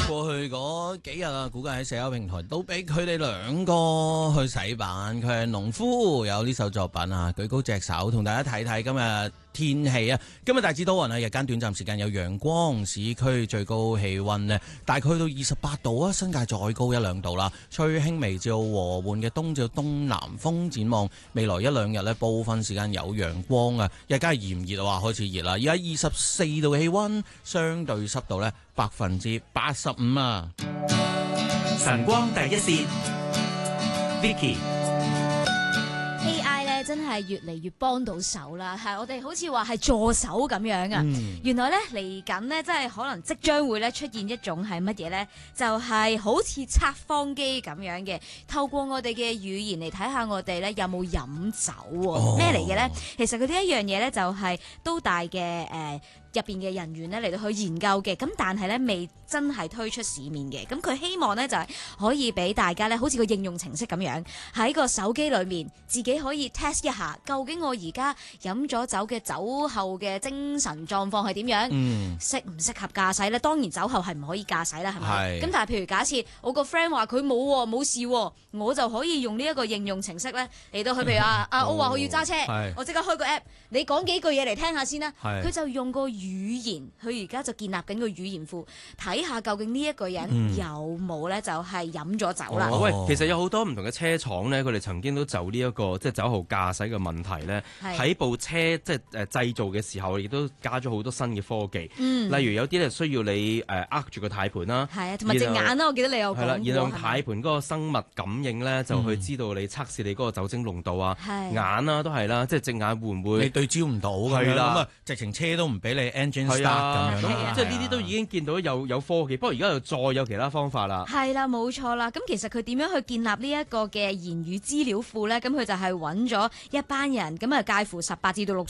過去嗰幾日啊，估計喺社交平台都俾佢哋兩個去洗版。佢係農夫，有呢首作品啊，舉高隻手，同大家睇睇今日天氣啊。今日大致多雲啊，日間短暫時間有陽光，市區最高氣溫呢大概去到28度啊，新界再高1-2度啦。吹輕微至和緩嘅東至東南風。展望未來1-2日呢，部分時間有陽光啊，日間係炎熱啊，開始熱啦。而家24度嘅氣溫，相對濕度呢85%啊。 晨光第一線 Vicky。 真係越嚟越幫到手啦，係我哋好似話係助手咁樣啊。原來咧嚟緊呢，真係可能即將會咧出現一種係乜嘢呢？就係好似測謊機咁樣嘅，透過我哋嘅語言嚟睇下我哋咧有冇飲酒喎？咩嚟嘅呢？其實佢呢一樣嘢咧就係都大嘅入邊嘅人員咧嚟到去研究嘅，咁但係咧未真係推出市面嘅。咁佢希望咧就係可以俾大家咧，好似個應用程式咁樣喺個手機裏面自己可以 test 一下，究竟我而家飲咗酒嘅酒後嘅精神狀況係點樣，適唔適合駕駛咧？當然酒後係唔可以駕駛啦，係咪？咁但係譬如假設我個 friend 話佢冇事，我就可以用呢一個應用程式咧嚟到去，譬如我話我要揸車，我即刻開個 app， 你講幾句嘢嚟聽下先啦。佢就用個語言，佢而家就建立緊個語言庫，睇下究竟呢一個人有冇咧就係飲咗酒啦。 喂，其實有好多唔同嘅車廠咧，佢哋曾經都就呢一個即係酒後駕駛嘅問題咧，喺部車即係製造嘅時候，亦都加咗好多新嘅科技。例如有啲咧需要你握住個軚盤啦， 係啊，同埋隻眼啦，我記得你有講過。 係啦，然後用軚盤嗰個生物感應咧，就去知道你測試你嗰個酒精濃度啊，眼啦都係啦，即係隻眼會唔會你對焦唔到咁樣，咁啊直情車都唔俾你 engine start 咁樣。 即係呢啲都已經見到有科技，不過而家又再有其他方法啦。 係啦，冇錯啦。咁其實佢點樣去建立呢一個嘅言語資料庫咧？咁佢就係揾咗一班人，咁啊介乎18至到60